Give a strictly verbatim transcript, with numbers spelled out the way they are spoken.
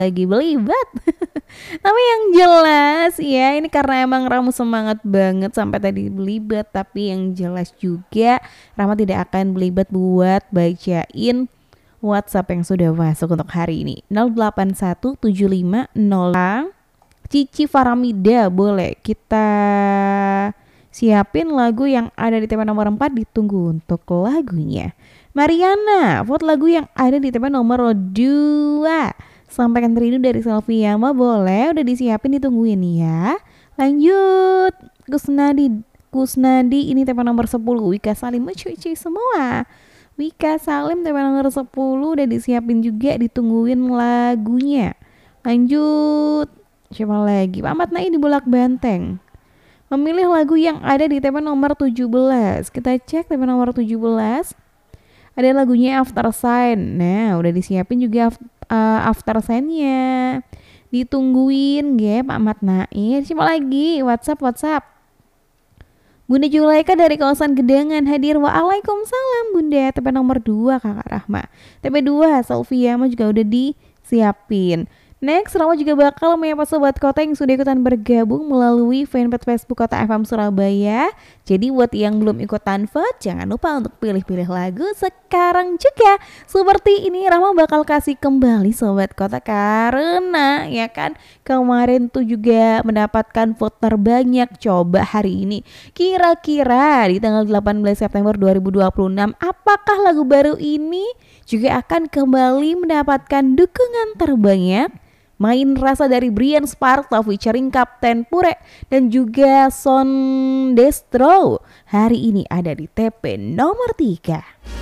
lagi belibet. Tapi yang jelas ya ini karena emang Rama semangat banget sampai tadi belibet. Tapi yang jelas juga Rama tidak akan belibet buat bacain WhatsApp yang sudah masuk untuk hari ini. nol delapan satu tujuh lima nol Cici Faramida, boleh kita siapin lagu yang ada di tema nomor empat, ditunggu untuk lagunya. Mariana, vote lagu yang ada di tema nomor dua. Sampaikan rindu dari Selviama, boleh, udah disiapin, ditungguin ya. Lanjut, Kusnadi, Kusnadi ini tema nomor sepuluh. Wika Salim, cuy-cuy semua. Wika Salim tema nomor sepuluh udah disiapin juga, ditungguin lagunya. Lanjut, siapa lagi? Pak Ahmad Nai di Bulak Banteng memilih lagu yang ada di tema nomor tujuh belas. Kita cek tema nomor tujuh belas. Ada lagunya After Sign. Nah, udah disiapin juga uh, After Sign-nya. Ditungguin ya Pak Ahmad Nair. Siapa lagi? WhatsApp, WhatsApp. Bunda Julaika dari kawasan Gedangan hadir. Waalaikumsalam Bunda. T P nomor dua Kakak Rahma. T P dua Selviama juga udah disiapin. Next, Rama juga bakal menyapa sobat kota yang sudah ikutan bergabung melalui fanpage Facebook Kota F M Surabaya. Jadi buat yang belum ikutan vote, jangan lupa untuk pilih-pilih lagu sekarang juga. Seperti ini Rama bakal kasih kembali sobat kota karena ya kan kemarin tuh juga mendapatkan vote terbanyak. Coba hari ini kira-kira di tanggal delapan belas September dua ribu dua puluh enam apakah lagu baru ini juga akan kembali mendapatkan dukungan terbanyak? Main Rasa dari Brian Sparta featuring Kapten Pure dan juga Son Destro hari ini ada di T P nomor tiga.